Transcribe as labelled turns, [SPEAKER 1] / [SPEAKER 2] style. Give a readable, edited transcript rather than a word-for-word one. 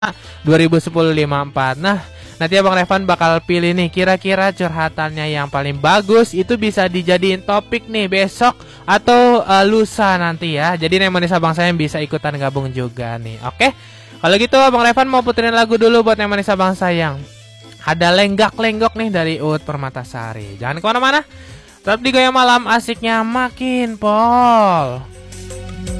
[SPEAKER 1] 2010-54. Nah, nanti Abang Revan bakal pilih nih kira-kira curhatannya yang paling bagus itu bisa dijadiin topik nih besok atau lusa nanti ya. Jadi nih manis abang saya bisa ikutan gabung juga nih. Oke. Kalau gitu Abang Revan mau puterin lagu dulu buat yang manis abang sayang. Ada lenggak-lenggok nih dari Uut Permatasari. Jangan kemana-mana. Tetap di Gaya Malam, asiknya makin pol.